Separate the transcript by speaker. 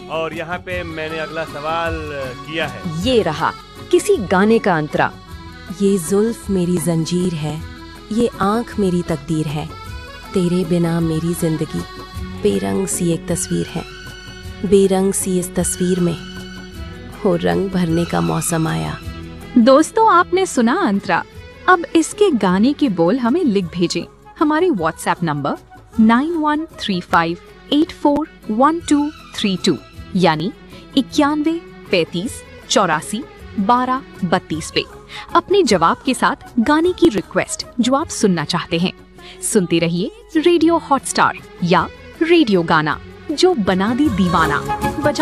Speaker 1: और यहाँ पे मैंने अगला सवाल किया है।
Speaker 2: ये रहा किसी गाने का अंतरा।
Speaker 3: ये जुल्फ मेरी जंजीर है, ये आंख मेरी तकदीर है, तेरे बिना मेरी जिंदगी बेरंग सी एक तस्वीर है, बेरंग सी इस तस्वीर में हो रंग भरने का मौसम आया।
Speaker 4: दोस्तों, आपने सुना अंतरा। अब इसके गाने के बोल हमें लिख भेजें हमारे व्हाट्सएप नंबर 9135841232 यानी 91 35 84 12 32 पे अपने जवाब के साथ गाने की रिक्वेस्ट जो आप सुनना चाहते हैं। सुनते रहिए रेडियो हॉटस्टार या रेडियो गाना, जो बना दी दीवाना।